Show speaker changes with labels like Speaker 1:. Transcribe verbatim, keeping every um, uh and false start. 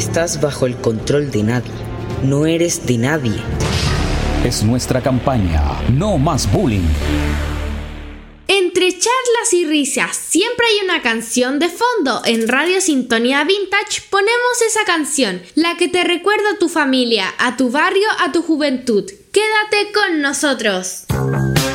Speaker 1: estás bajo el control de nadie. No eres de nadie.
Speaker 2: Es nuestra campaña. No más bullying.
Speaker 3: Entre charlas y risas, siempre hay una canción de fondo. En Radio Sintonía Vintage ponemos esa canción, la que te recuerda a tu familia, a tu barrio, a tu juventud. Quédate con nosotros.